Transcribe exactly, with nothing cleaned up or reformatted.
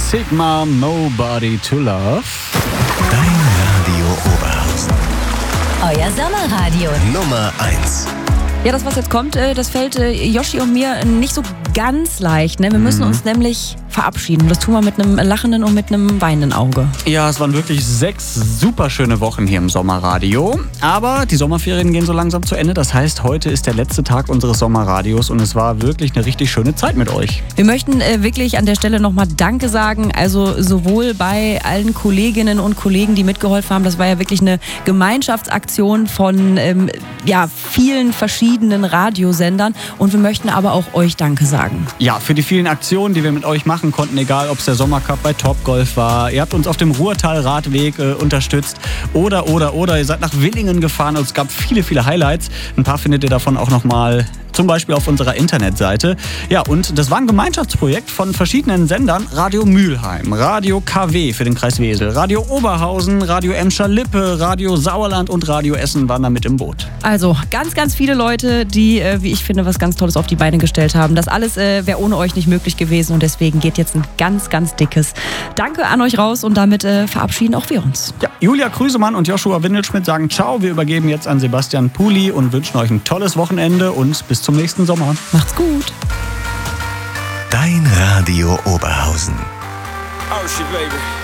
Sigma, Nobody to Love. Dein Radio Oberhausen. Euer Sommerradio. Nummer eins. Ja, das, was jetzt kommt, das fällt Yoshi und mir nicht so ganz leicht. Ne? Wir müssen uns nämlich verabschieden. Das tun wir mit einem lachenden und mit einem weinenden Auge. Ja, es waren wirklich sechs super schöne Wochen hier im Sommerradio. Aber die Sommerferien gehen so langsam zu Ende. Das heißt, heute ist der letzte Tag unseres Sommerradios und es war wirklich eine richtig schöne Zeit mit euch. Wir möchten äh, wirklich an der Stelle nochmal Danke sagen. Also sowohl bei allen Kolleginnen und Kollegen, die mitgeholfen haben. Das war ja wirklich eine Gemeinschaftsaktion von ähm, ja, vielen verschiedenen Radiosendern. Und wir möchten aber auch euch Danke sagen. Ja, für die vielen Aktionen, die wir mit euch machen konnten, egal ob es der Sommercup bei Topgolf war, ihr habt uns auf dem Ruhrtal-Radweg äh, unterstützt oder, oder, oder, ihr seid nach Willingen gefahren und es gab viele, viele Highlights. Ein paar findet ihr davon auch nochmal zum Beispiel auf unserer Internetseite. Ja, und das war ein Gemeinschaftsprojekt von verschiedenen Sendern. Radio Mülheim, Radio K W für den Kreis Wesel, Radio Oberhausen, Radio Emscher-Lippe, Radio Sauerland und Radio Essen waren da mit im Boot. Also ganz, ganz viele Leute, die, äh, wie ich finde, was ganz Tolles auf die Beine gestellt haben. Das alles äh, wäre ohne euch nicht möglich gewesen und deswegen geht jetzt ein ganz, ganz dickes Danke an euch raus und damit äh, verabschieden auch wir uns. Ja, Julia Krüsemann und Joshua Windelschmidt sagen Ciao. Wir übergeben jetzt an Sebastian Puli und wünschen euch ein tolles Wochenende und bis zum nächsten Sommer. Macht's gut. Dein Radio Oberhausen. Oh shit, baby.